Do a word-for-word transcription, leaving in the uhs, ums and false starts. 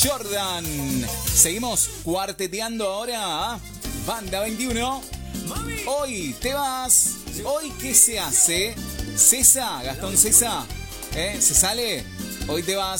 Jordan. Seguimos cuarteteando ahora. Banda veintiuno. Hoy te vas. Hoy, ¿qué se hace? César, Gastón César. ¿Eh? ¿Se sale? Hoy te vas.